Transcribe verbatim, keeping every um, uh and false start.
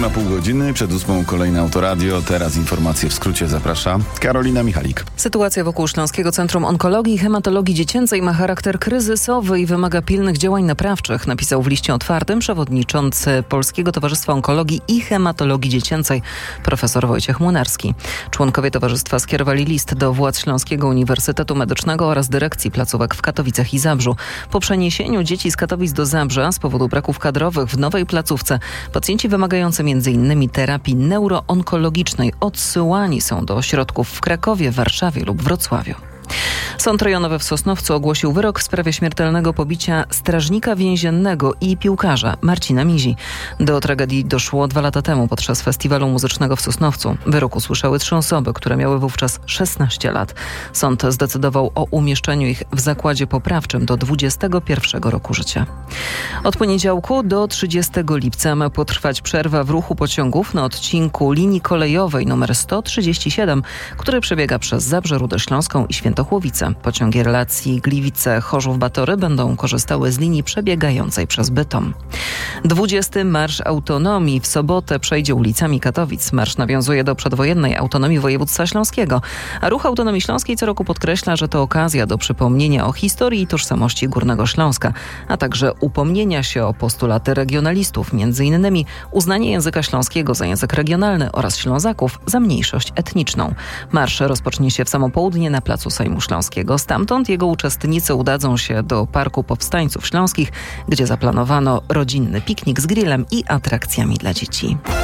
Niespełna pół godziny, przed ósmą kolejne Autoradio. Teraz informacje w skrócie zaprasza Karolina Michalik. Sytuacja wokół Śląskiego Centrum Onkologii i Hematologii Dziecięcej ma charakter kryzysowy i wymaga pilnych działań naprawczych, napisał w liście otwartym przewodniczący Polskiego Towarzystwa Onkologii i Hematologii Dziecięcej profesor Wojciech Młynarski. Członkowie towarzystwa skierowali list do władz Śląskiego Uniwersytetu Medycznego oraz dyrekcji placówek w Katowicach i Zabrzu. Po przeniesieniu dzieci z Katowic do Zabrza z powodu braków kadrowych w nowej placówce pacjenci wymagający między innymi terapii neuroonkologicznej odsyłani są do ośrodków w Krakowie, Warszawie lub Wrocławiu. Sąd rejonowy w Sosnowcu ogłosił wyrok w sprawie śmiertelnego pobicia strażnika więziennego i piłkarza Marcina Mizi. Do tragedii doszło dwa lata temu podczas festiwalu muzycznego w Sosnowcu. Wyrok usłyszały trzy osoby, które miały wówczas szesnaście lat. Sąd zdecydował o umieszczeniu ich w zakładzie poprawczym do dwudziestego pierwszego roku życia. Od poniedziałku do trzydziestego lipca ma potrwać przerwa w ruchu pociągów na odcinku linii kolejowej nr sto trzydzieści siedem, który przebiega przez Zabrze, Rudę Śląską i Świętochłowice. Pociągi relacji Gliwice-Chorzów-Batory będą korzystały z linii przebiegającej przez Bytom. dwudziesty Marsz Autonomii w sobotę przejdzie ulicami Katowic. Marsz nawiązuje do przedwojennej autonomii województwa śląskiego, a Ruch Autonomii Śląskiej co roku podkreśla, że to okazja do przypomnienia o historii i tożsamości Górnego Śląska, a także upomnienia się o postulaty regionalistów, między innymi uznanie języka śląskiego za język regionalny oraz Ślązaków za mniejszość etniczną. Marsz rozpocznie się w samo południe na placu Sejmu Śląskiego. Stamtąd jego uczestnicy udadzą się do Parku Powstańców Śląskich, gdzie zaplanowano rodzinny piknik z grillem i atrakcjami dla dzieci.